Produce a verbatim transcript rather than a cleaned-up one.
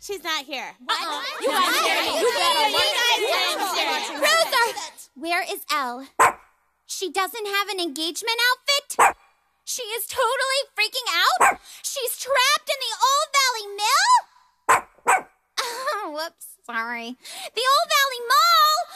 She's not here. What? You guys hear me? You better. Rosa! Where is Elle? She doesn't have an engagement outfit? She is totally freaking out? She's trapped in the Old Valley Mill? Oh, whoops, sorry. The Old Valley Mall?